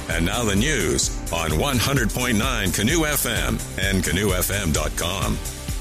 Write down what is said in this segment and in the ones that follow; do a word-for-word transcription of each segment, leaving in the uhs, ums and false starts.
And now the news on one hundred point nine Canoe F M and canoe f m dot com.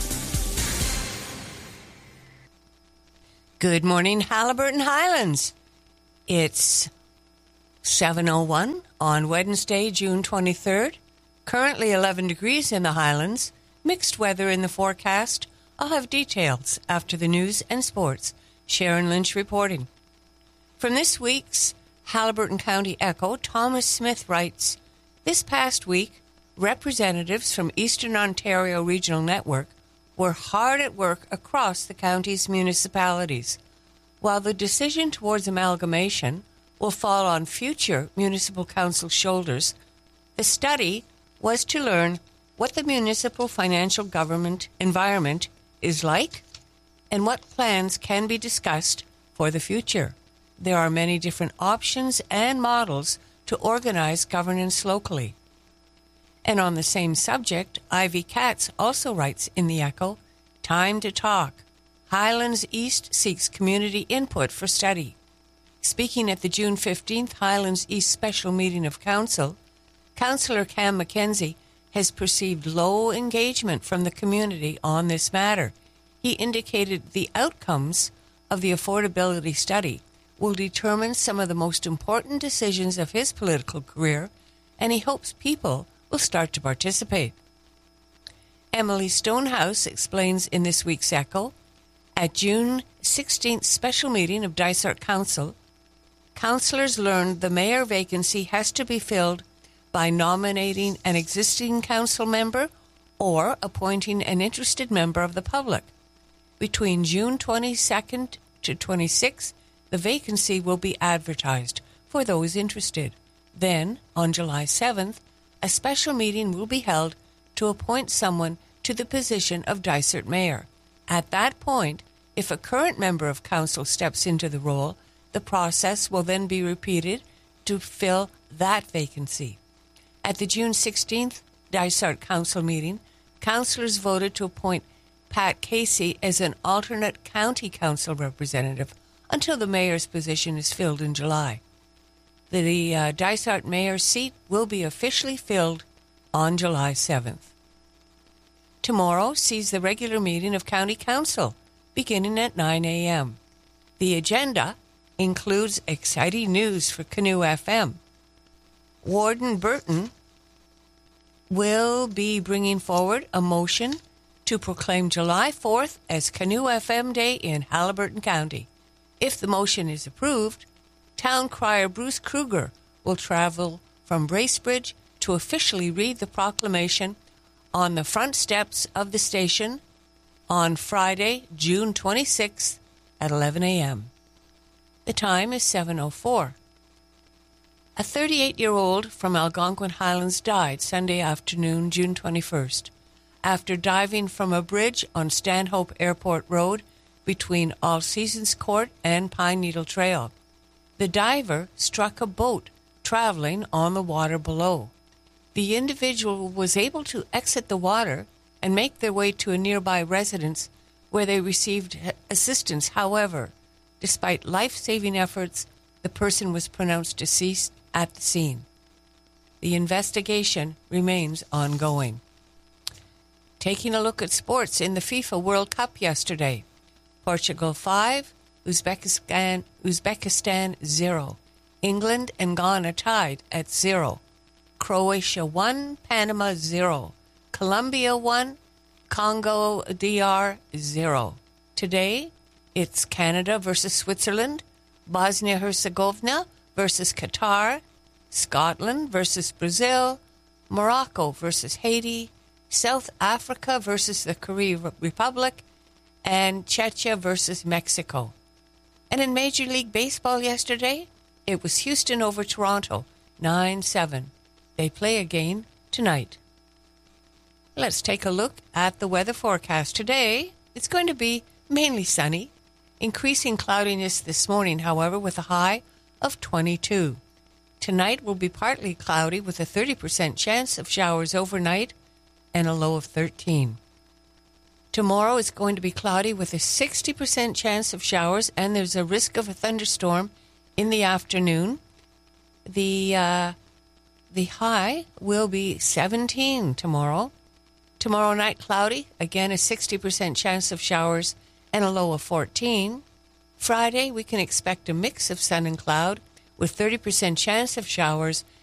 Good morning, Haliburton Highlands. It's seven oh one on Wednesday, June twenty-third. Currently eleven degrees in the Highlands. Mixed weather in the forecast. I'll have details after the news and sports. Sharon Lynch reporting. From this week's Haliburton County Echo, Thomas Smith writes, this past week, representatives from Eastern Ontario Regional Network were hard at work across the county's municipalities. While the decision towards amalgamation will fall on future municipal council shoulders, the study was to learn what the municipal financial government environment is like and what plans can be discussed for the future. There are many different options and models to organize governance locally. And on the same subject, Ivy Katz also writes in the Echo, time to talk. Highlands East seeks community input for study. Speaking at the June fifteenth Highlands East Special Meeting of Council, Councillor Cam McKenzie has perceived low engagement from the community on this matter. He indicated the outcomes of the affordability study will determine some of the most important decisions of his political career, and he hopes people will start to participate. Emily Stonehouse explains in this week's Echo, at June sixteenth special meeting of Dysart Council, councillors learned the mayor vacancy has to be filled by nominating an existing council member or appointing an interested member of the public. Between June twenty-second to twenty-sixth, the vacancy will be advertised for those interested. Then, on July seventh, a special meeting will be held to appoint someone to the position of Dysart Mayor. At that point, if a current member of council steps into the role, the process will then be repeated to fill that vacancy. At the June sixteenth Dysart Council meeting, councillors voted to appoint Pat Casey as an alternate county council representative until the mayor's position is filled in July. The uh, Dysart mayor's seat will be officially filled on July seventh. Tomorrow sees the regular meeting of County Council, beginning at nine a.m. The agenda includes exciting news for Canoe F M. Warden Burton will be bringing forward a motion to proclaim July fourth as Canoe F M Day in Haliburton County. If the motion is approved, Town Crier Bruce Kruger will travel from Bracebridge to officially read the proclamation on the front steps of the station on Friday, June twenty-sixth at eleven a.m. The time is seven oh four. A thirty-eight-year-old from Algonquin Highlands died Sunday afternoon, June twenty-first, after diving from a bridge on Stanhope Airport Road between All Seasons Court and Pine Needle Trail. The diver struck a boat traveling on the water below. The individual was able to exit the water and make their way to a nearby residence where they received assistance. However, despite life-saving efforts, the person was pronounced deceased at the scene. The investigation remains ongoing. Taking a look at sports in the FIFA World Cup yesterday. Portugal five, Uzbekistan, Uzbekistan zero. England and Ghana tied at zero. Croatia one, Panama zero. Colombia one, Congo D R zero. Today, it's Canada versus Switzerland, Bosnia-Herzegovina versus Qatar, Scotland versus Brazil, Morocco versus Haiti, South Africa versus the Korean Republic, and Czechia versus Mexico. And in Major League Baseball yesterday, it was Houston over Toronto, nine seven. They play again tonight. Let's take a look at the weather forecast. Today, it's going to be mainly sunny, increasing cloudiness this morning, however, with a high of twenty-two. Tonight will be partly cloudy with a thirty percent chance of showers overnight and a low of thirteen. Tomorrow is going to be cloudy with a sixty percent chance of showers, and there's a risk of a thunderstorm in the afternoon. The uh, The high will be seventeen tomorrow. Tomorrow night, cloudy. Again, a sixty percent chance of showers and a low of fourteen. Friday, we can expect a mix of sun and cloud with thirty percent chance of showers